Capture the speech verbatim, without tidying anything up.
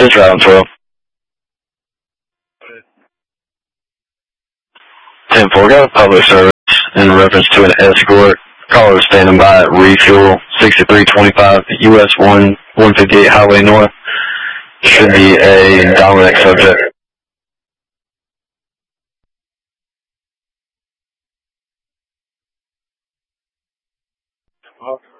This is round twelve. ten four, got a public service in reference to an escort. Caller is standing by at refuel sixty-three twenty-five U S one one fifty-eight Highway North. Should be a Dominic subject. Well,